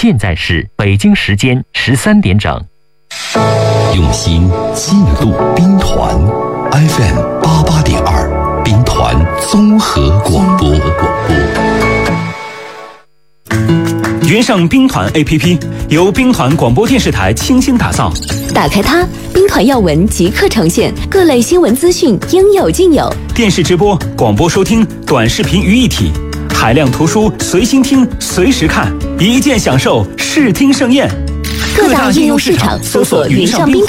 现在是北京时间13点整。 用心记录兵团 FM88.2，兵团综合广播。 云上兵团 APP 由兵团广播电视台倾心打造， 打开它，兵团要闻即刻呈现，各类新闻资讯应有尽有。 电视直播、广播收听、短视频于一体，海量图书随心听、随时看，一键享受视听盛宴。 各大应用市场搜索云上兵团。